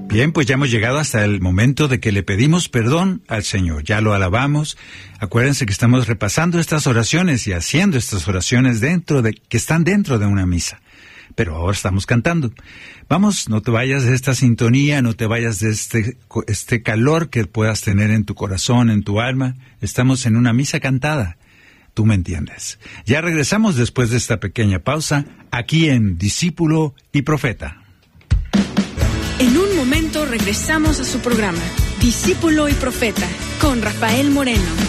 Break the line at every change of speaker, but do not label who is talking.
Bien, pues ya hemos llegado hasta el momento de que le pedimos perdón al Señor. Ya lo alabamos. Acuérdense que estamos repasando estas oraciones y haciendo estas oraciones que están dentro de una misa. Pero ahora estamos cantando. Vamos, no te vayas de esta sintonía, no te vayas de este calor que puedas tener en tu corazón, en tu alma. Estamos en una misa cantada. Tú me entiendes. Ya regresamos después de esta pequeña pausa, aquí en Discípulo y Profeta.
En un momento regresamos a su programa, Discípulo y Profeta, con Rafael Moreno.